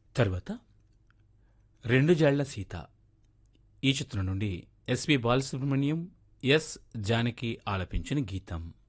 తరువాత రెండు జాళ్ల సీత ఈ చిత్రం నుండి ఎస్పి బాలసుబ్రహ్మణ్యం, ఎస్ జానకి ఆలపించిన గీతం.